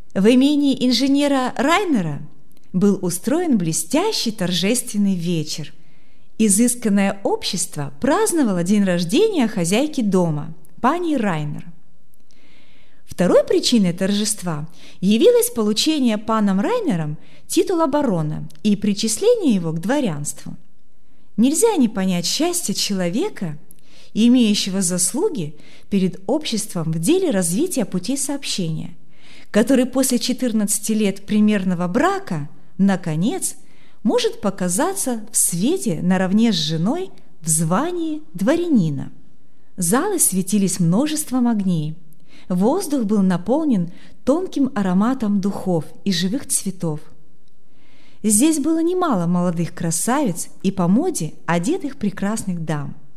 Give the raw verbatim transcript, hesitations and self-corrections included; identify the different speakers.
Speaker 1: В имении инженера Райнера был устроен блестящий торжественный вечер. Изысканное общество праздновало день рождения хозяйки дома, пани Райнер. Второй причиной торжества явилось получение паном Райнером титула барона и причисление его к дворянству. Нельзя не понять счастья человека, имеющего заслуги перед обществом в деле развития путей сообщения, который после четырнадцати лет примерного брака, наконец, может показаться в свете наравне с женой в звании дворянина. Залы светились множеством огней. Воздух был наполнен тонким ароматом духов и живых цветов. Здесь было немало молодых красавиц и по моде одетых прекрасных дам.